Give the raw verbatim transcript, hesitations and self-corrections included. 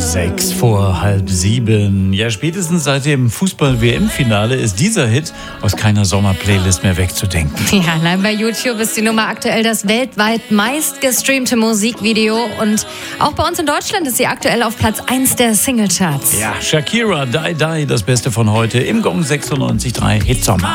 Sechs vor halb sieben. Ja, spätestens seit dem Fußball-W M-Finale ist dieser Hit aus keiner Sommerplaylist mehr wegzudenken. Ja, allein bei YouTube ist die Nummer aktuell das weltweit meistgestreamte Musikvideo. Und auch bei uns in Deutschland ist sie aktuell auf Platz eins der Singlecharts. Ja, Shakira, Die Die, das Beste von heute im Gong sechsundneunzig Komma drei Hitsommer.